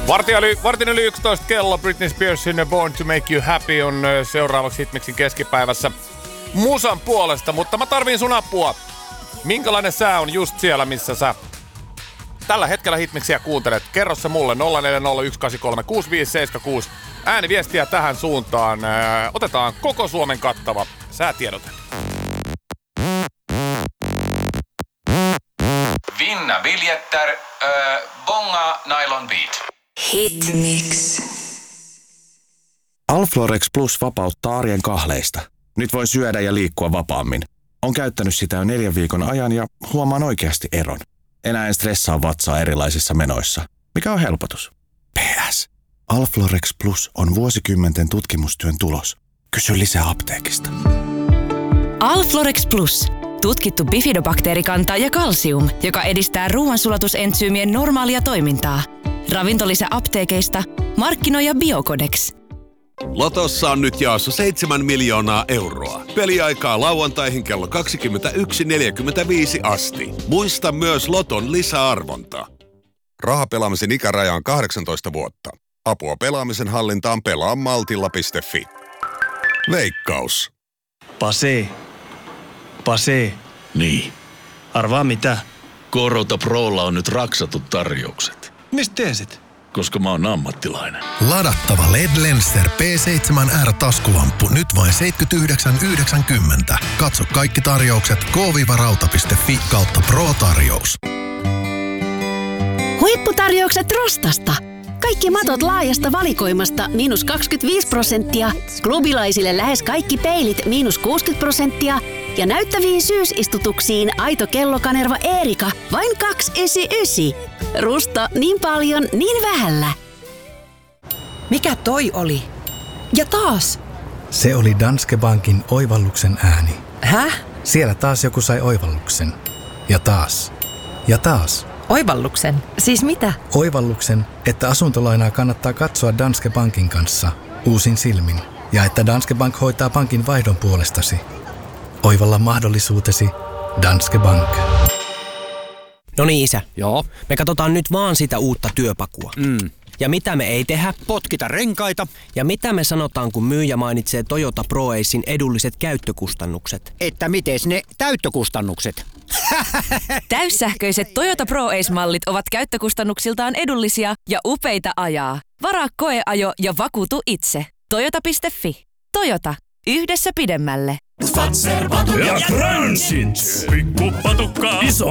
Vartin yli 11 kello. Britney Spearsin Born to Make You Happy on seuraavaksi Hitmixin keskipäivässä musan puolesta, mutta mä tarviin sun apua. Minkälainen sää on just siellä, missä sä tällä hetkellä Hitmixiä kuuntelet? Kerro se mulle 0401836576. Ääniviestiä tähän suuntaan. Otetaan koko Suomen kattava säätiedote. Vinna biljetter, bonga nylon beat. Hitmix. Alflorex Plus vapauttaa arjen kahleista. Nyt voi syödä ja liikkua vapaammin. On käyttänyt sitä jo 4 viikon ajan ja huomaan oikeasti eron. Enää en stressaa vatsaa erilaisissa menoissa, mikä on helpotus. PS. Alflorex Plus on vuosikymmenten tutkimustyön tulos. Kysy lisää apteekista. Alflorex Plus. Tutkittu bifidobakteerikanta ja kalsium, joka edistää ruoansulatusentsyymien normaalia toimintaa. Ravintolisä apteekeista. Markkinoija Biocodex. Lotossa on nyt jaossa 7 miljoonaa euroa. Peliaikaa lauantaihin kello 21.45 asti. Muista myös Loton lisäarvonta. Rahapelaamisen ikäraja on 18 vuotta. Apua pelaamisen hallintaan pelaamaltilla.fi. Veikkaus. Pase. Niin. Arvaa mitä? Korota Prolla on nyt raksatut tarjoukset. Mistä tiesit? Koska mä oon ammattilainen. Ladattava LED Lenser P7R-taskulamppu nyt vain 79,90. Katso kaikki tarjoukset k-rauta.fi/Pro-tarjous. Huipputarjoukset Rostasta. Kaikki matot laajasta valikoimasta -25%, klubilaisille lähes kaikki peilit -60% ja näyttäviin syysistutuksiin aito kellokanerva Eerika vain 299. Rusta niin paljon, niin vähällä. Mikä toi oli? Ja taas! Se oli Danske Bankin oivalluksen ääni. Häh? Siellä taas joku sai oivalluksen. Ja taas. Ja taas. Oivalluksen? Siis mitä? Oivalluksen, että asuntolainaa kannattaa katsoa Danske Bankin kanssa uusin silmin. Ja että Danske Bank hoitaa pankin vaihdon puolestasi. Oivalla mahdollisuutesi Danske Bank. No niin, isä. Joo. Me katsotaan nyt vaan sitä uutta työpakua. Ja mitä me ei tehdä? Potkita renkaita. Ja mitä me sanotaan, kun myyjä mainitsee Toyota ProAcen edulliset käyttökustannukset? Että mites ne täyttökustannukset? Täyssähköiset Toyota ProAce-mallit ovat käyttökustannuksiltaan edullisia ja upeita ajaa. Varaa koeajo ja vakuutu itse. Toyota.fi. Toyota. Yhdessä pidemmälle. Ja Transit. Pikku patukka. Iso